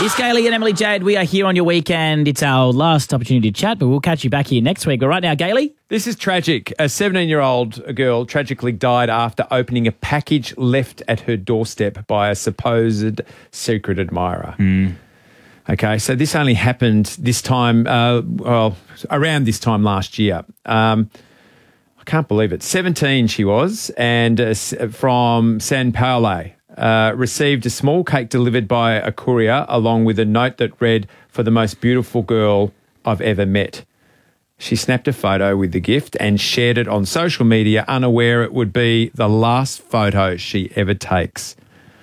It's Gailey and Emily Jade. We are here on your weekend. It's our last opportunity to chat, but we'll catch you back here next week. But right now, Gailey. This is tragic. A 17-year-old girl tragically died after opening a package left at her doorstep by a supposed secret admirer. Okay, so this only happened this time, around this time last year. I can't believe it. 17 she was, and from San Paulo. Received a small cake delivered by a courier along with a note that read, "For the most beautiful girl I've ever met." She snapped a photo with the gift and shared it on social media, unaware it would be the last photo she ever takes.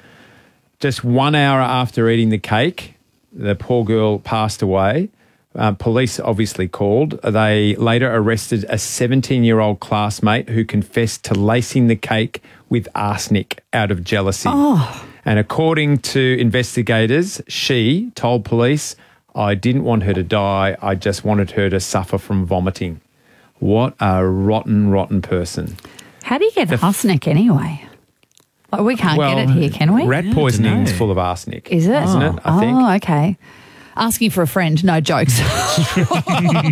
Just 1 hour after eating the cake, the poor girl passed away. Police obviously called. They later arrested a 17-year-old classmate who confessed to lacing the cake with arsenic out of jealousy. And according to investigators, she told police, "I didn't want her to die. I just wanted her to suffer from vomiting." What a rotten, rotten person. How do you get arsenic anyway? Like, we can't get it here, can we? Rat poisoning is full of arsenic. Is it? Isn't it, I think? Oh, okay. Asking for a friend, no jokes. But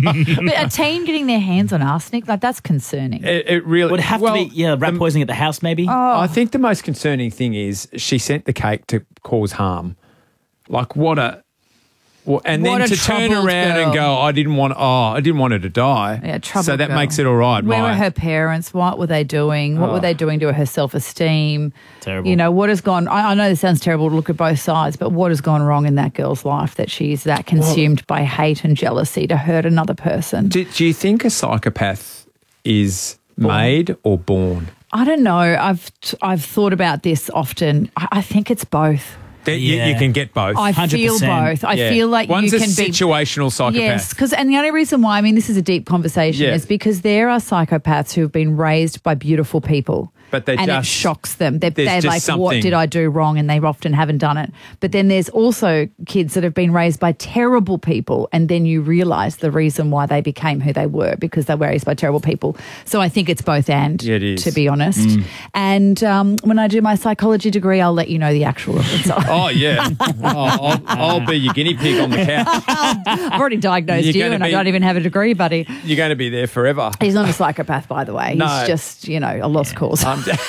a teen getting their hands on arsenic, like, that's concerning. It really Would it have to be rat poisoning at the house, maybe? I think the most concerning thing is she sent the cake to cause harm. Like, what a... Well, and What then a to turn troubled around and girl. go, I didn't want her to die. Yeah, troubled So that girl. makes it all right. Where were her parents? What were they doing? What were they doing to her self-esteem? Terrible. You know, what has gone... I know this sounds terrible to look at both sides, but what has gone wrong in that girl's life that she's that consumed by hate and jealousy to hurt another person? Do you think a psychopath is made or born? I don't know. I've thought about this often. I think it's both. You can get both. I feel 100%. both. I feel like One's you a can be situational psychopath. Yes, and the only reason why, I mean, this is a deep conversation, is because there are psychopaths who have been raised by beautiful people. But they and just, it shocks them. They're just like, something. what did I do wrong? And they often haven't done it. But then there's also kids that have been raised by terrible people, and then you realise the reason why they became who they were, because they were raised by terrible people. So I think it's both and, Yeah, it is. to be honest. And when I do my psychology degree, I'll let you know the actual result. Oh, yeah. I'll be your guinea pig on the couch. I've already diagnosed you, and I don't even have a degree, buddy. You're going to be there forever. He's not a psychopath, by the way. No. He's just, a lost cause.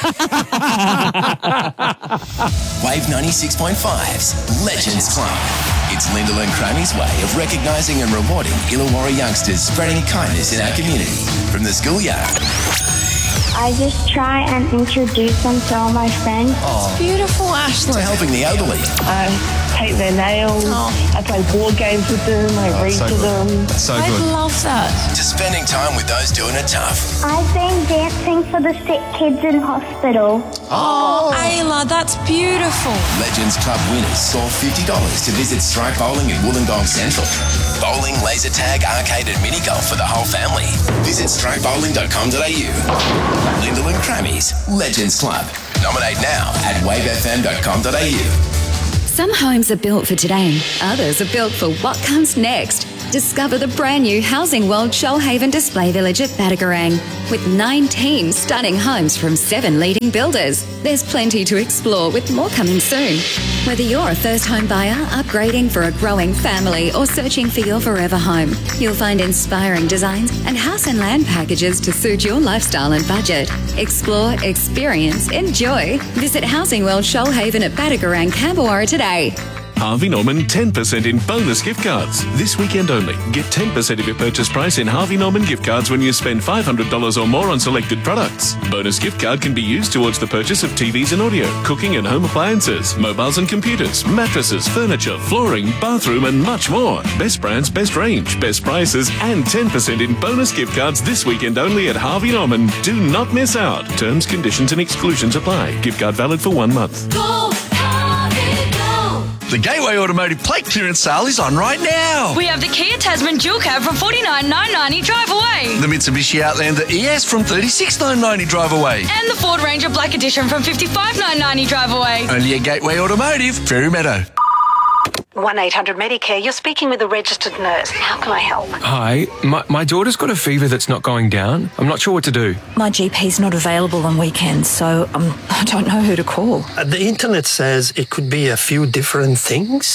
Wave 96.5's Legends Club. It's Lyndall and Cramy's way of recognising and rewarding Illawarra youngsters spreading kindness in our community. From the schoolyard I just try and introduce them to all my friends. Beautiful, Ashley. to helping the elderly. I paint their nails. I play board games with them. I read to them. So I love that. To spending time with those doing it tough. I've been dancing for the sick kids in hospital. Oh, Ayla, that's beautiful. Legends Club winners score $50 to visit Strike Bowling in Wollongong Central. Bowling, laser tag, arcade and mini golf for the whole family. Visit strikebowling.com.au. Lyndall and Crammy's Legends Club. Nominate now at wavefm.com.au. Some homes are built for today, others are built for what comes next. Discover the brand new Housing World Shoalhaven Display Village at Batagarang with 19 stunning homes from 7 leading builders. There's plenty to explore with more coming soon. Whether you're a first home buyer, upgrading for a growing family or searching for your forever home, you'll find inspiring designs and house and land packages to suit your lifestyle and budget. Explore, experience, enjoy. Visit Housing World Shoalhaven at Batagarang, Camberwara today. Harvey Norman 10% in bonus gift cards. This weekend only. Get 10% of your purchase price in Harvey Norman gift cards when you spend $500 or more on selected products. Bonus gift card can be used towards the purchase of TVs and audio, cooking and home appliances, mobiles and computers, mattresses, furniture, flooring, bathroom and much more. Best brands, best range, best prices and 10% in bonus gift cards this weekend only at Harvey Norman. Do not miss out. Terms, conditions and exclusions apply. Gift card valid for 1 month. Go, Harvey, go. The Gateway Automotive plate clearance sale is on right now. We have the Kia Tasman dual cab from $49,990 drive away. The Mitsubishi Outlander ES from $36,990 drive away. And the Ford Ranger Black Edition from $55,990 drive away. Only at Gateway Automotive, Fairy Meadow. 1-800-MEDICARE. You're speaking with a registered nurse. How can I help? Hi, my daughter's got a fever that's not going down. I'm not sure what to do. My GP's not available on weekends, so I don't know who to call. The internet says it could be a few different things.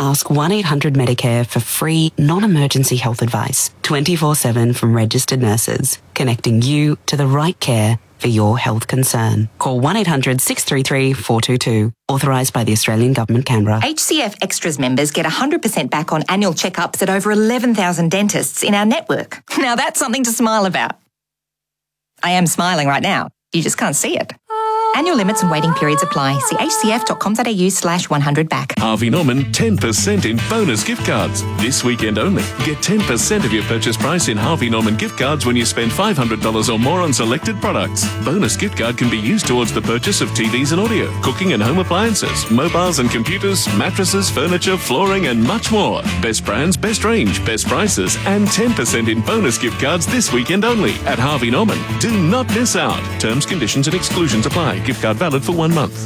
Ask 1-800-MEDICARE for free, non-emergency health advice, 24/7 from registered nurses, connecting you to the right care for your health concern. Call 1-800-633-422. Authorised by the Australian Government, Canberra. HCF Extras members get 100% back on annual checkups at over 11,000 dentists in our network. Now that's something to smile about. I am smiling right now. You just can't see it. Annual limits and waiting periods apply. See hcf.com.au/100back. Harvey Norman 10% in bonus gift cards. This weekend only. Get 10% of your purchase price in Harvey Norman gift cards when you spend $500 or more on selected products. Bonus gift card can be used towards the purchase of TVs and audio, cooking and home appliances, mobiles and computers, mattresses, furniture, flooring and much more. Best brands, best range, best prices and 10% in bonus gift cards this weekend only at Harvey Norman. Do not miss out. Terms, conditions and exclusions apply. Gift card valid for 1 month.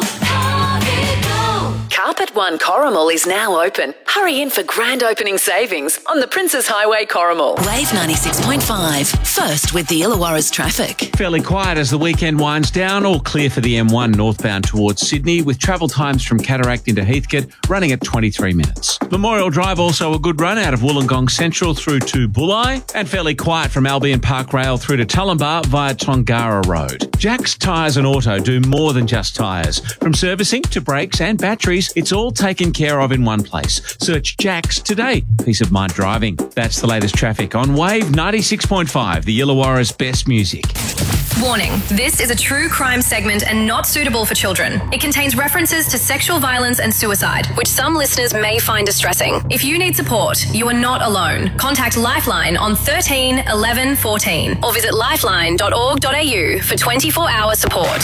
Carpet One Corrimal is now open. Hurry in for grand opening savings on the Princes Highway Corrimal. Wave 96.5. First with the Illawarra's traffic. Fairly quiet as the weekend winds down. All clear for the M1 northbound towards Sydney, with travel times from Cataract into Heathcote running at 23 minutes. Memorial Drive also a good run out of Wollongong Central through to Bulli, and fairly quiet from Albion Park Rail through to Tullumbar via Tongara Road. Jack's Tyres and Auto do more than just tyres. From servicing to brakes and batteries, it's all taken care of in one place. Search Jack's today. Peace of mind driving. That's the latest traffic on Wave 96.5, the Illawarra's best music. Warning, this is a true crime segment and not suitable for children. It contains references to sexual violence and suicide, which some listeners may find distressing. If you need support, you are not alone. Contact Lifeline on 13 11 14 or visit lifeline.org.au for 24-hour support.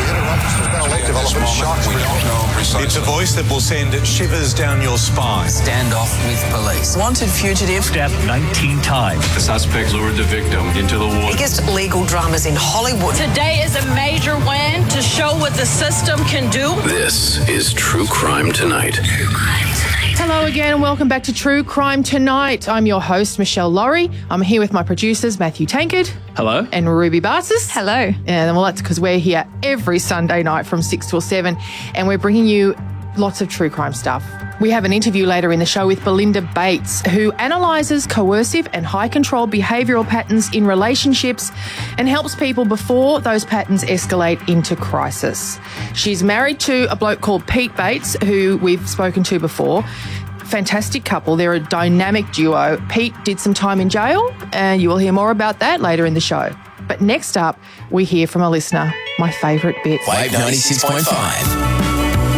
It's a voice that will send shivers down your spine. Standoff with police. Wanted fugitive. Stabbed 19 times. The suspect lured the victim into the water. Biggest legal dramas in Hollywood. Today is a major win to show what the system can do. This is True Crime Tonight. Hello again and welcome back to True Crime Tonight. I'm your host, Michelle Laurie. I'm here with my producers, Matthew Tankard. Hello. And Ruby Barsis. Hello. And well, that's because we're here every Sunday night from 6 till 7 and we're bringing you lots of true crime stuff. We have an interview later in the show with Belinda Bates, who analyses coercive and high control behavioural patterns in relationships and helps people before those patterns escalate into crisis. She's married to a bloke called Pete Bates, who we've spoken to before. Fantastic couple. They're a dynamic duo. Pete did some time in jail, and you will hear more about that later in the show. But next up, we hear from a listener, my favourite bit. Wave 96.5.